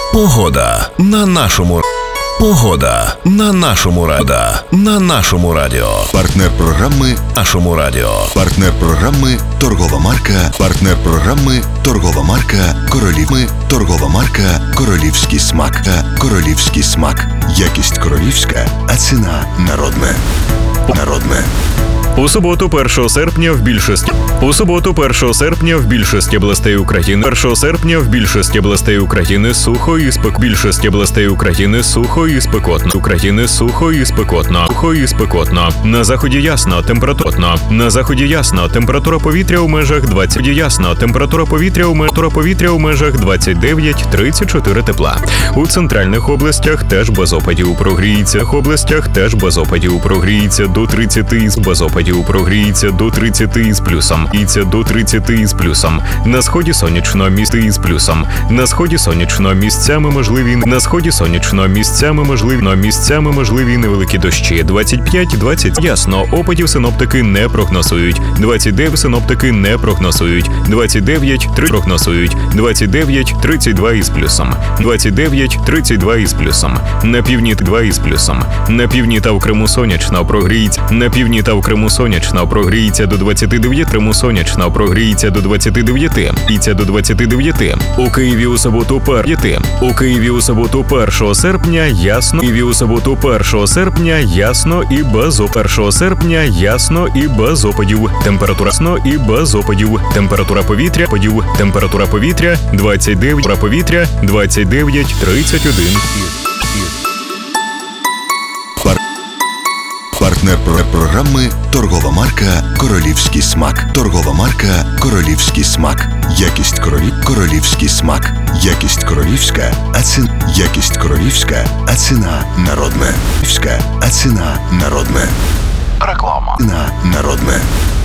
Погода на нашому радіо. Партнер програми Нашому радіо. Партнер програми торгова марка. Партнер програми торгова марка Королівми. Торгова марка Королівський смак. Королівський смак. Якість королівська, а ціна народна. У суботу 1 серпня в більшості областей України. 1 серпня в більшості областей України сухо і спекотно. На заході ясно, температура повітря у межах 20. Температура повітря у межах 29-34 тепла. У центральних областях теж без опадів прогріється до 30 без опадів прогріється до 30 із плюсом. На сході сонячно, місцями можливі невеликі дощі. 25-20 ясно, опадів синоптики не прогнозують. 29-32 із плюсом. На півдні 2 із плюсом. На півдні та в Криму сонячно прогріється до 29. У Києві у суботу 1 серпня ясно і без опадів. Температура повітря 29-31. Партнер програми торгова марка Королівський смак. Торгова марка Королівський смак. Якість королівський смак. Якість королівська, а ціна народна. Реклама. Народна.